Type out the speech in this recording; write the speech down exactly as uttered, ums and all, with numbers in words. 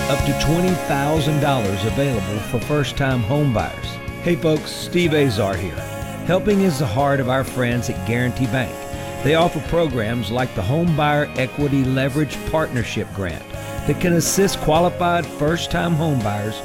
Up to twenty thousand dollars available for first-time home buyers. Hey folks, Steve Azar here. Helping is the heart of our friends at Guarantee Bank. They offer programs like the Home Buyer Equity Leverage Partnership Grant that can assist qualified first-time home buyers